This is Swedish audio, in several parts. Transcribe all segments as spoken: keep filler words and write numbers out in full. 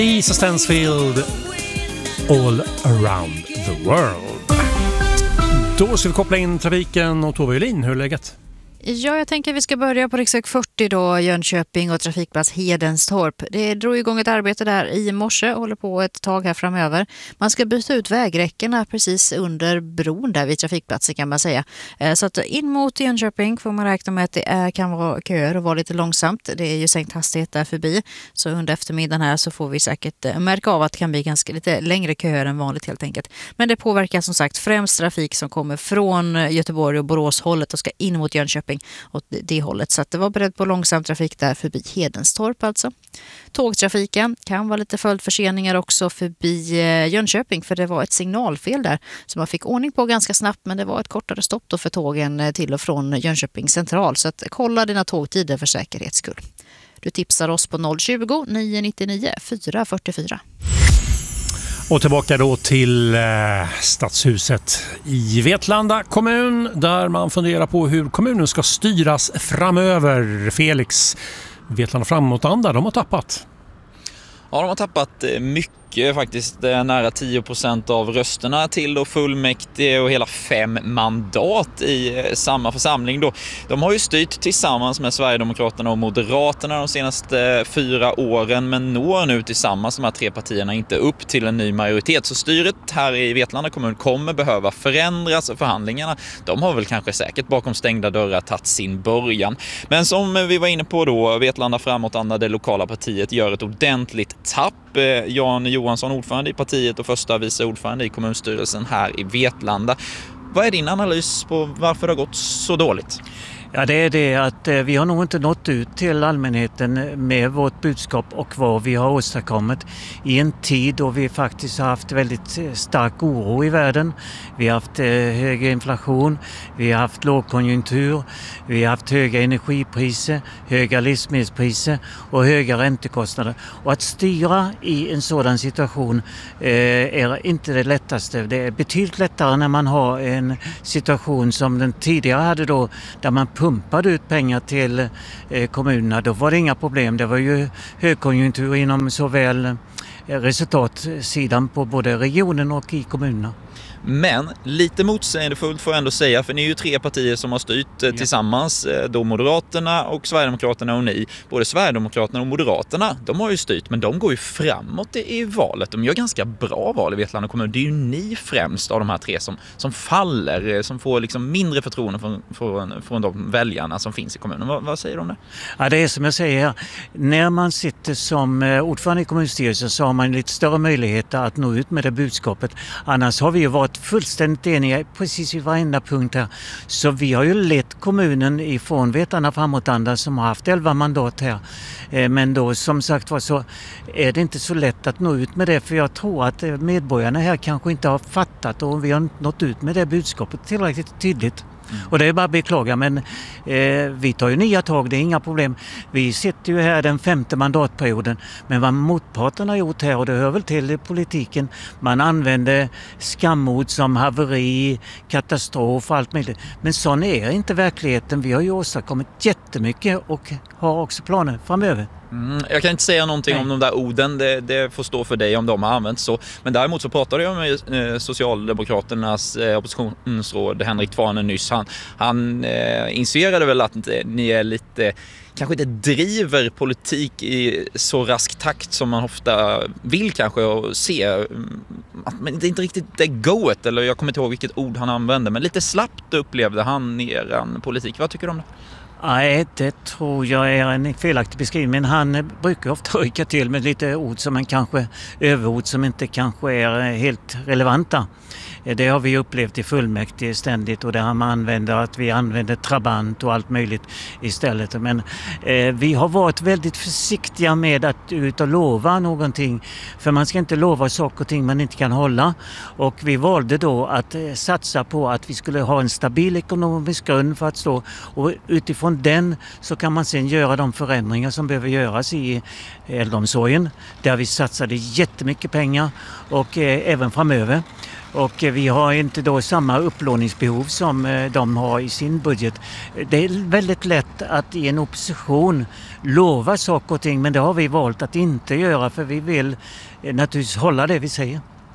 Lisa Stansfield, All Around the World. Då ska vi koppla in trafiken och Tove Julin, hur är läget? Ja, jag tänker att vi ska börja på riksväg fyrtio då, Jönköping och trafikplats Hedenstorp. Det drog igång ett arbete där i morse och håller på ett tag här framöver. Man ska byta ut vägräckena precis under bron där vid trafikplatsen kan man säga. Så att in mot Jönköping får man räkna med att det är, kan vara köer och vara lite långsamt. Det är ju sänkt hastighet där förbi. Så under eftermiddagen här så får vi säkert märka av att det kan bli ganska lite längre köer än vanligt helt enkelt. Men det påverkar som sagt främst trafik som kommer från Göteborg och Borås hållet och ska in mot Jönköping åt det hållet. Så att det var beredd på långsam trafik där förbi Hedenstorp alltså. Tågtrafiken kan vara lite följdförseningar också förbi Jönköping för det var ett signalfel där som man fick ordning på ganska snabbt, men det var ett kortare stopp då för tågen till och från Jönköping central. Så att kolla dina tågtider för säkerhets skull. Du tipsar oss på noll tjugo, nio nittionio, fyra fyrtiofyra. Och tillbaka då till eh, Stadshuset i Vetlanda kommun där man funderar på hur kommunen ska styras framöver. Felix, Vetlanda framåtanda, de har tappat. Ja, de har tappat mycket faktiskt, nära tio procent av rösterna till då fullmäktige och hela fem mandat i samma församling då. De har ju styrt tillsammans med Sverigedemokraterna och Moderaterna de senaste fyra åren, men når nu tillsammans de här tre partierna inte upp till en ny majoritet. Så styret här i Vetlanda kommun kommer behöva förändras och förhandlingarna, de har väl kanske säkert bakom stängda dörrar tagit sin början. Men som vi var inne på då, Vetlanda framåtanda, det lokala partiet, gör ett ordentligt tapp. Jan Johansson, ordförande i partiet och första vice ordförande i kommunstyrelsen här i Vetlanda. Vad är din analys på varför det har gått så dåligt? Ja, det är det att vi har nog inte nått ut till allmänheten med vårt budskap och vad vi har åstadkommit i en tid då vi faktiskt har haft väldigt stark oro i världen. Vi har haft hög inflation, vi har haft lågkonjunktur, vi har haft höga energipriser, höga livsmedelspriser och höga räntekostnader. Och att styra i en sådan situation är inte det lättaste. Det är betydligt lättare när man har en situation som den tidigare hade då, där man pumpade ut pengar till eh, kommunerna. Då var det inga problem. Det var ju högkonjunktur inom såväl eh, resultatsidan på både regionen och i kommunerna. Men lite motsägelsefullt får jag ändå säga, för ni är ju tre partier som har styrt ja. tillsammans, då Moderaterna och Sverigedemokraterna och ni. Både Sverigedemokraterna och Moderaterna, de har ju styrt, men de går ju framåt i valet. De gör ganska bra val i Vetlanda kommun. Det är ju ni främst av de här tre som, som faller, som får liksom mindre förtroende från, från, från de väljarna som finns i kommunen. Vad, vad säger du om det? Ja, det är som jag säger här. När man sitter som ordförande i kommunstyrelsen så har man lite större möjligheter att nå ut med det budskapet. Annars har vi ju varit fullständigt eniga precis i varenda punkt här. Så vi har ju lett kommunen ifrån Vetlanda framåtanda som har haft elva mandat här. Men då som sagt var så är det inte så lätt att nå ut med det, för jag tror att medborgarna här kanske inte har fattat och vi har nått ut med det budskapet tillräckligt tydligt. Mm. Och det är bara att beklaga, men eh, vi tar ju nya tag, det är inga problem. Vi sitter ju här den femte mandatperioden, men vad motparten har gjort här, och det hör väl till politiken, man använder skamord som haveri, katastrof och allt möjligt. Men sån är inte verkligheten. Vi har ju åstadkommit jättemycket och har också planer framöver. Mm, jag kan inte säga någonting Nej. om de där orden, det, det får stå för dig om de har använts så. Men däremot så pratade jag med eh, Socialdemokraternas eh, oppositionsråd Henrik Tvarnen nyss. Han, han eh, insinuerade väl att eh, ni är lite, kanske inte driver politik i så rask takt som man ofta vill kanske och se. Men det är inte riktigt det goet, eller jag kommer inte ihåg vilket ord han använde, men lite slappt upplevde han eran politik. Vad tycker du om det? Nej, det tror jag är en felaktig beskrivning. Men han brukar ofta rycka till med lite ord som en kanske överord som inte kanske är helt relevanta. Det har vi upplevt i fullmäktige ständigt, och där man använder att vi använder trabant och allt möjligt istället. Men eh, vi har varit väldigt försiktiga med att ut och lova någonting, för man ska inte lova saker och ting man inte kan hålla. Och vi valde då att eh, satsa på att vi skulle ha en stabil ekonomisk grund för att stå, och utifrån den så kan man sen göra de förändringar som behöver göras i äldreomsorgen, där vi satsade jättemycket pengar, och eh, även framöver. Och vi har inte då samma upplåningsbehov som de har i sin budget. Det är väldigt lätt att i en opposition lova saker och ting, men det har vi valt att inte göra för vi vill naturligtvis hålla det vi säger.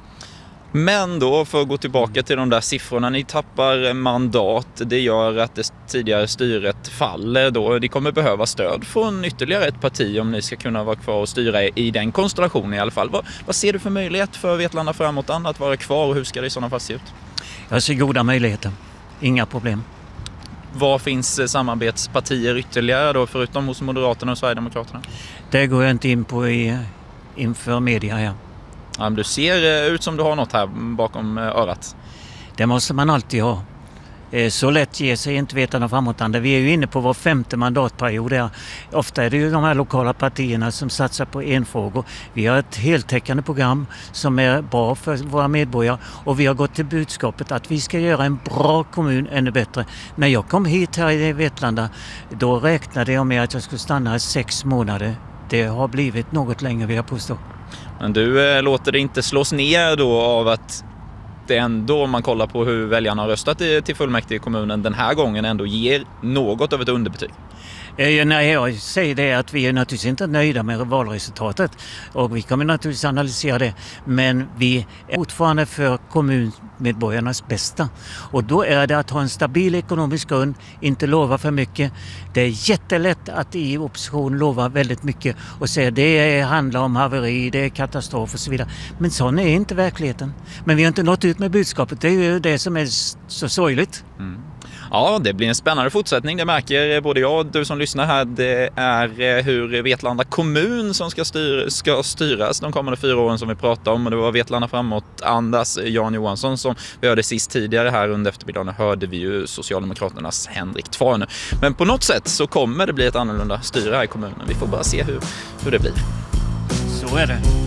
Men då, för att gå tillbaka till de där siffrorna, ni tappar mandat, det gör att det tidigare styret faller då. Det kommer behöva stöd från ytterligare ett parti om ni ska kunna vara kvar och styra i den konstellationen i alla fall. Vad, vad ser du för möjlighet för Vetlanda framåt att vara kvar och hur ska det i sådana fall se ut? Jag ser goda möjligheter, inga problem. Var finns samarbetspartier ytterligare då, förutom hos Moderaterna och Sverigedemokraterna? Det går jag inte in på i, inför media här. Ja, men du ser ut som du har något här bakom örat. Det måste man alltid ha. Så lätt ger sig inte Vetlanda framåtanda. Vi är ju inne på vår femte mandatperiod. Där. Ofta är det ju de här lokala partierna som satsar på enfrågor. Vi har ett heltäckande program som är bra för våra medborgare. Och vi har gått till budskapet att vi ska göra en bra kommun ännu bättre. När jag kom hit här i Vetlanda, då räknade jag med att jag skulle stanna sex månader. Det har blivit något längre, vill jag påstå. Men du äh, låter det inte slås ner då av att det ändå, om man kollar på hur väljarna har röstat i, till fullmäktige i kommunen den här gången, ändå ger något av ett underbetyg? Eh, nej, jag säger det att vi är naturligtvis inte nöjda med valresultatet och vi kommer naturligtvis analysera det, men vi är fortfarande för kommunmedborgarnas bästa och då är det att ha en stabil ekonomisk grund, inte lova för mycket. Det är jättelätt att i opposition lova väldigt mycket och säga det handlar om haveri, det är katastrof och så vidare, men sån är inte verkligheten. Men vi har inte nått ut med budskapet, det är ju det som är så sorgligt. Mm. Ja, det blir en spännande fortsättning. Det märker både jag och du som lyssnar här. Det är hur Vetlanda kommun som ska, styr, ska styras de kommande fyra åren som vi pratade om. Och det var Vetlanda framåt Andas Jan Johansson som vi hörde sist tidigare här under eftermiddagen. Hörde vi ju Socialdemokraternas Henrik Tvarne. Men på något sätt så kommer det bli ett annorlunda styre här i kommunen. Vi får bara se hur, hur det blir. Så är det.